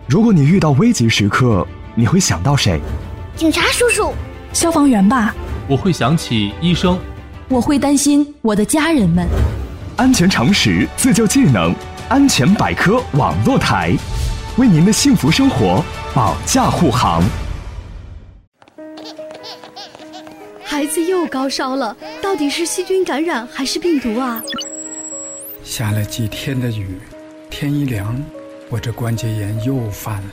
如果你遇到危急时刻，你会想到谁？ 警察叔叔， 消防员吧。 我会想起医生。 我会担心我的家人们。 安全常识，自救技能，安全百科网络台，为您的幸福生活保驾护航。 孩子又高烧了，到底是细菌感染还是病毒啊？ 下了几天的雨，天一凉，我这关节炎又犯了。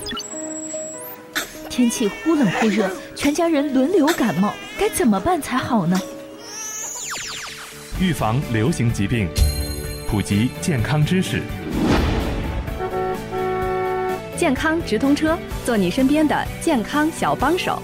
天气忽冷忽热，全家人轮流感冒，该怎么办才好呢？ 预防流行疾病，普及健康知识。 健康直通车，做你身边的健康小帮手。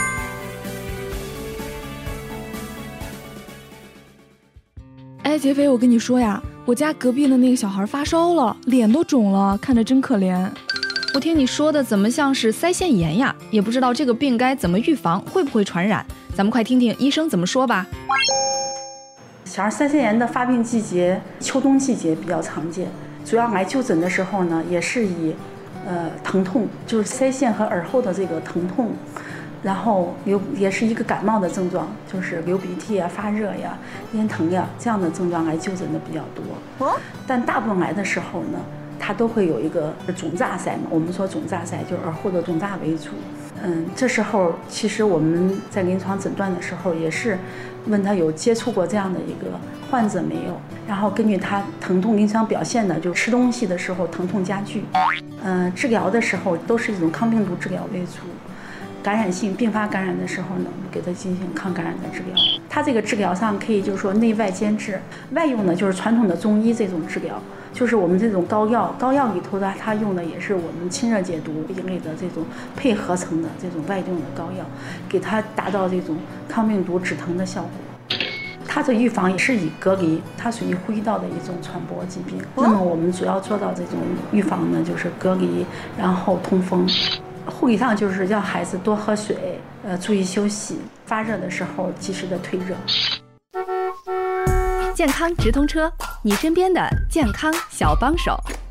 哎，劫匪，我跟你说呀，我家隔壁的那个小孩发烧了，脸都肿了，看着真可怜。 我听你说的怎么像是腮腺炎呀？也不知道这个病该怎么预防，会不会传染？咱们快听听医生怎么说吧。 小儿腮腺炎的发病季节，秋冬季节比较常见。主要来就诊的时候呢，也是以疼痛，就是腮腺和耳后的这个疼痛，然后也是一个感冒的症状，就是流鼻涕啊、发热呀、咽疼呀这样的症状来就诊的比较多。但大部分来的时候呢，它都会有一个肿炸腮嘛，我们说肿炸腮就是耳后的肿炸为主。这时候其实我们在临床诊断的时候也是问他有接触过这样的一个患者没有，然后根据他疼痛临床表现呢，就吃东西的时候疼痛加剧。治疗的时候都是一种抗病毒治疗为主。感染性并发感染的时候呢，我们给他进行抗感染的治疗。它这个治疗上可以就是说内外兼治，外用呢就是传统的中医这种治疗，就是我们这种膏药里头的它用的也是我们清热解毒一类的这种配合成的这种外用的膏药，给它达到这种抗病毒止疼的效果。它的预防也是以隔离，它属于呼吸道的一种传播疾病。那么我们主要做到这种预防呢，就是隔离，然后通风。护理上就是让孩子多喝水，注意休息，发热的时候及时的退热。 健康直通车，你身边的健康小帮手。